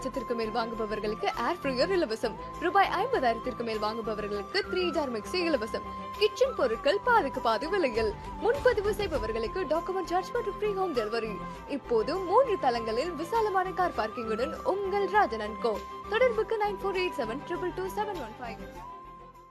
லட்சத்திற்கு மேல் வாங்குபவர்களுக்கு ஏர் ஃப்ரையர் இலவசம். ரூபாய் 50,000 மேல் வாங்குபவர்களுக்கு 3 ஜார் மிக்சி இலவசம். கிச்சன் பொருட்கள் பாதிக்கு பாதி விலையில். முன்பதிவு செய்பவர்களுக்கு டாக்குமெண்ட் சார்ஜ் மற்றும் ஃப்ரீ ஹோம் டெலிவரி. இப்போது 3 தளங்களில் விசாலமான கார் பார்க்கிங்குடன் உங்கள் ராஜன் அண்ட் கோ. தொடர்புக்கு 9487222715.